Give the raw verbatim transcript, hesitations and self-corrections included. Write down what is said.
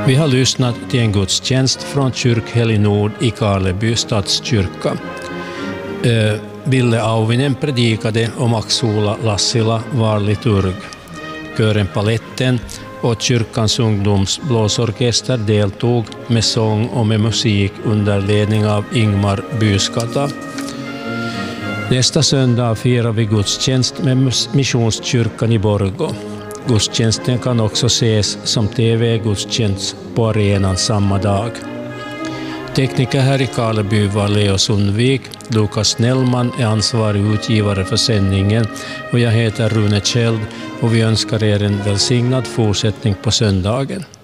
Vi har lyssnat till en gudstjänst från Kyrkhelig Nord i Karleby stadskyrka. Eh, Ville Auvinen predikade och Max-Ola Lassila var liturg. Kören Paletten och kyrkans ungdomsblåsorkester deltog med sång och med musik under ledning av Ingmar Byskata. Nästa söndag firar vi gudstjänst med Missionskyrkan i Borgå. Gudstjänsten kan också ses som T V-gudstjänst på arenan samma dag. Tekniker här i Karleby var Leo Sundvik, Lukas Snellman är ansvarig utgivare för sändningen och jag heter Rune Kjeld och vi önskar er en välsignad fortsättning på söndagen.